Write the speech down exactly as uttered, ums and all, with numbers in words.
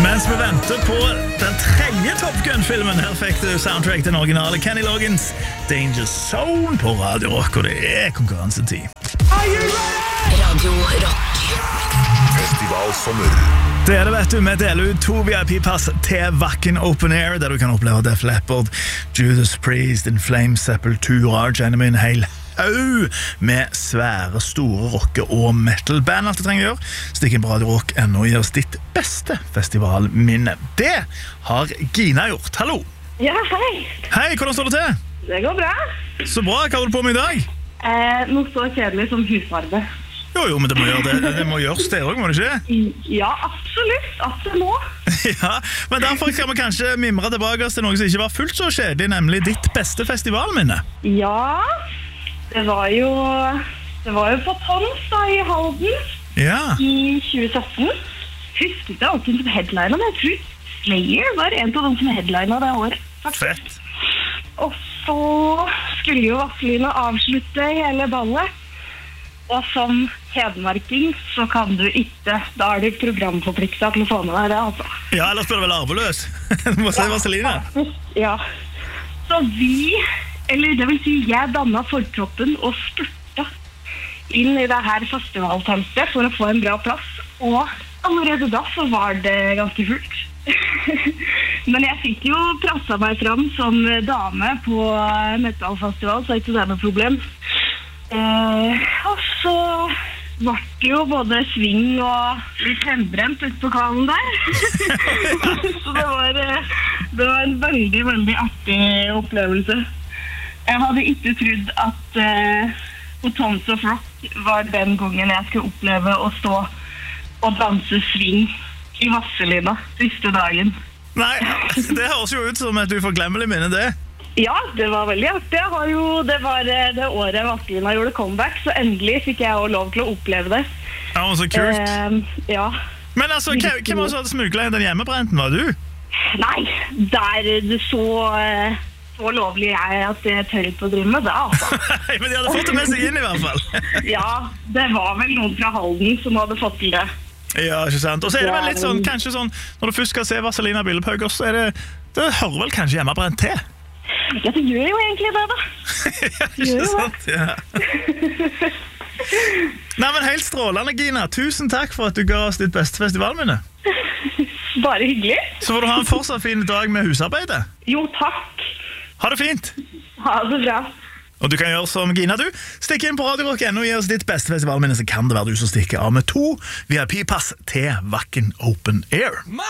Mens vi venter på den tredje Top Gun-filmen, her fikk du soundtrack til den originale Kenny Loggins Danger Zone på Radio Rock, og det er konkurransetid. Radio Rock. Festivalsommer. Det er det, vet du. Vi deler ut to V I P-pass til Wacken Open Air, der du kan oppleve Def Leppard, Judas Priest, In Flames, Sepultura, Genuine, Hail Au, med svære, store rocke- og metal-band. Alt du trenger å gjøre, stikk inn på Radio Rock punkt no og gi oss ditt beste festivalminne. Det har Gina gjort. Hallo! Ja, hei. Hei, hvordan står det til? Det går bra. Så bra, hva holder du på med i dag? Eh, noe så kjedelig som husvarme. Jo, jo, men det må, gjøre det. Det må gjøres det også, må det ikke? Ja, absolutt. Absolutt. Ja, men derfor skal vi kanskje mimre tilbake til noe som ikke var fullt så kjedelig, nemlig ditt beste festivalminne. Ja, det var jo det var jo på Tons da i Halden Ja. i tjue sytten. Husket jeg alltid som headliner, men jeg tror Slayer var en av de som headliner det året. Fett. Og så skulle jo Vazelina avslutte hele ballet. Og som hedmarking så kan du ikke, da er du programforpliktet til å få med deg det, altså. Ja, ellers blir det vel arveløs. Du må se Vazelina. Ja, så vi, eller det vil si jeg dannet fortroppen og spurte inn i det her festivalteltet for å få en bra plass. Og allerede da så var det ganske fullt. Men jeg fikk jo presset meg fram som dame på metalfestival, så ikke det er noe problem. Eh, og så var det jo både sving og litt hembrent ut på kvalen der. Så det var, det var en veldig, veldig artig opplevelse. Jeg hadde ikke trodd at eh, på Tons of Rock var den gangen jeg skulle oppleve å stå og danse sving i Vazelina siste dagen. Nei, det høres jo ut som et uforglemmelig minne, det. Ja, det var veldig artig. Jeg har jo, det var det året Vazelina gjorde comeback, så endelig fikk jeg også lov til å oppleve det. Ja, men så kult. Eh, ja. Men altså, hvem hvem var det som hadde smuglet inn den hjemmebrenten, var du? Nei, der det så, så lovlig er at jeg tør ikke å drive med det, altså. Nei, men de hadde fått det med seg inn i hvert fall. Ja, det var vel noen fra Halden som hadde fått til det. Ja, ikke sant. Og så er det vel litt sånn, kanskje sånn, når du først skal se Vazelina Billepauger, så er det, det hører vel kanskje hjemmebrent til. Ja, det gjør jo egentlig det, da. Ja, ikke sant, ja. Nei, men helt strålende, Gina. Tusen takk for at du ga oss ditt beste festivalminne. Bare hyggelig. Så får du ha en fortsatt fin dag med husarbeidet. Jo, takk. Ha det fint. Ha det bra. Og du kan gjøre som Gina, du. Stikk inn på Radio Rock punkt no og gi oss ditt beste festivalminne, så kan det være du som stikker av med to V I P-pass til Wacken Open Air.